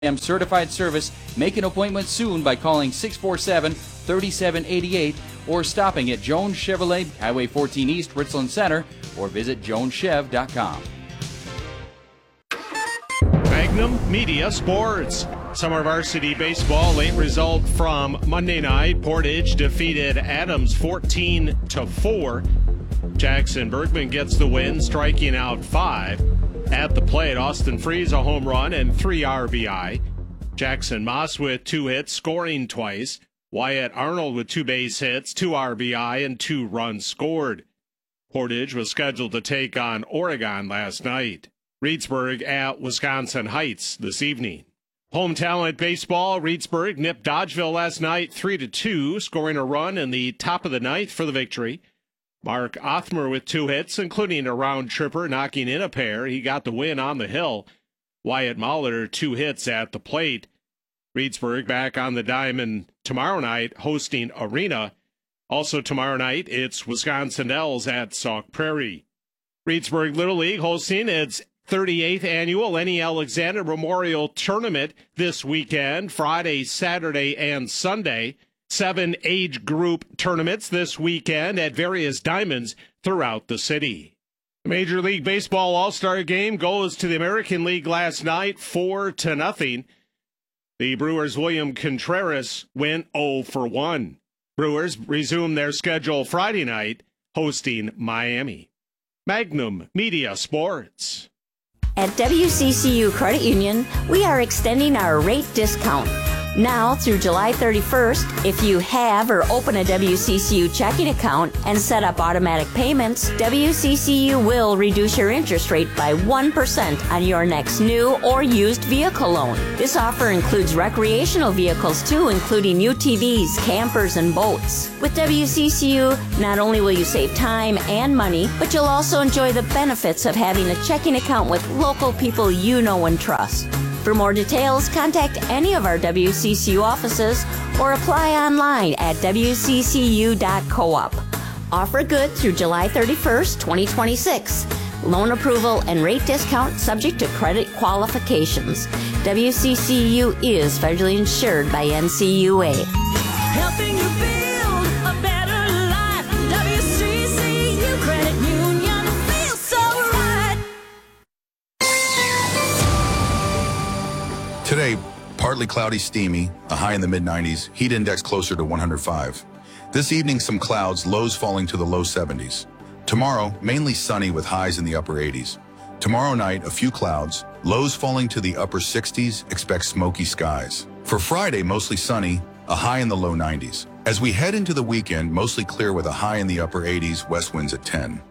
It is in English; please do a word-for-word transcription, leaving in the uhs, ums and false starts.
am certified service. Make an appointment soon by calling six four seven, three seven eight eight or stopping at Jones Chevrolet, Highway fourteen East, Richland Center, or visit jones chev dot com. Magnum Media Sports. Summer Varsity Baseball late result from Monday night. Portage defeated Adams fourteen to four. Jackson Bergman gets the win, striking out five. At the plate, Austin Freeze a home run and three R B I. Jackson Moss with two hits, scoring twice. Wyatt Arnold with two base hits, two R B I, and two runs scored. Portage was scheduled to take on Oregon last night. Reedsburg at Wisconsin Heights this evening. Home talent baseball, Reedsburg nipped Dodgeville last night three to two, scoring a run in the top of the ninth for the victory. Mark Othmer with two hits, including a round tripper, knocking in a pair. He got the win on the hill. Wyatt Mahler, two hits at the plate. Reedsburg back on the diamond tomorrow night, hosting Arena. Also tomorrow night, it's Wisconsin Dells at Sauk Prairie. Reedsburg Little League hosting its thirty-eighth annual Lenny Alexander Memorial Tournament this weekend, Friday, Saturday, and Sunday. Seven age group tournaments this weekend at various diamonds throughout the city. Major League Baseball All-Star Game goes to the American League last night, four to nothing. The Brewers' William Contreras went oh for one. Brewers resume their schedule Friday night, hosting Miami. Magnum Media Sports. At W C C U Credit Union, we are extending our rate discount. Now through July thirty-first, if you have or open a W C C U checking account and set up automatic payments, W C C U will reduce your interest rate by one percent on your next new or used vehicle loan. This offer includes recreational vehicles too, including U T Vs, campers, and boats. With W C C U, not only will you save time and money, but you'll also enjoy the benefits of having a checking account with local people you know and trust. For more details, contact any of our W C C U offices or apply online at w c c u dot coop. Offer good through July thirty-first, twenty twenty-six. Loan approval and rate discount subject to credit qualifications. W C C U is federally insured by N C U A. Helping you build a better life. W C C U Credit Union feels so right. Today, partly cloudy, steamy, a high in the mid nineties, heat index closer to one hundred five. This evening, some clouds, lows falling to the low seventies. Tomorrow, mainly sunny with highs in the upper eighties. Tomorrow night, a few clouds, lows falling to the upper sixties, expect smoky skies. For Friday, mostly sunny, a high in the low nineties. As we head into the weekend, mostly clear with a high in the upper eighties, west winds at ten.